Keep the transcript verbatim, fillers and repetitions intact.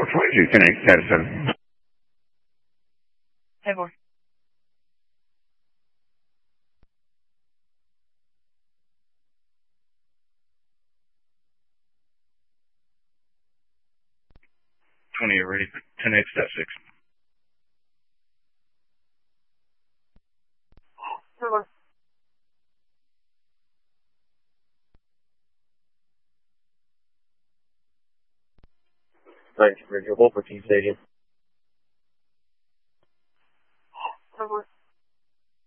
twenty-two, ten eight, status seven. ten four. twenty, ready for ten eight, step six. ten four. Thanks, Bridger. Wolverine Stadium.